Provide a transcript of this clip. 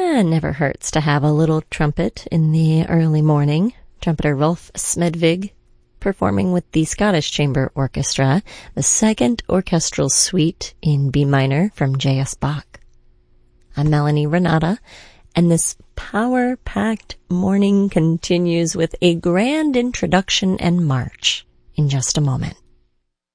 Never hurts to have a little trumpet in the early morning. Trumpeter Rolf Smedvig performing with the Scottish Chamber Orchestra, the second orchestral suite in B minor from J.S. Bach. I'm Melanie Renata, and this power-packed morning continues with a grand introduction and march in just a moment.